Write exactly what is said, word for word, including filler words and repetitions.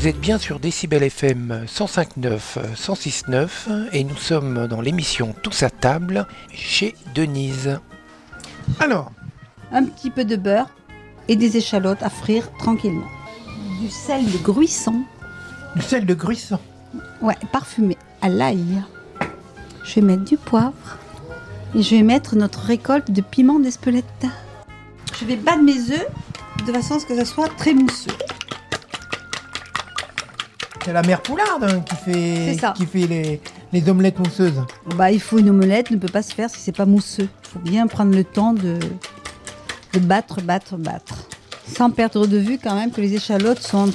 Vous êtes bien sur Décibel F M cent cinq neuf, cent six neuf et nous sommes dans l'émission Tous à table chez Denise. Alors, un petit peu de beurre et des échalotes à frire tranquillement. Du sel de Gruissan. Du sel de Gruissan. Ouais, parfumé à l'ail. Je vais mettre du poivre et je vais mettre notre récolte de piment d'Espelette. Je vais battre mes œufs de façon à ce que ça soit très mousseux. C'est la mère Poularde hein, qui fait, qui fait les, les omelettes mousseuses. Bah, il faut une omelette, ne peut pas se faire si c'est pas mousseux. Il faut bien prendre le temps de, de battre, battre, battre. Sans perdre de vue quand même que les échalotes sont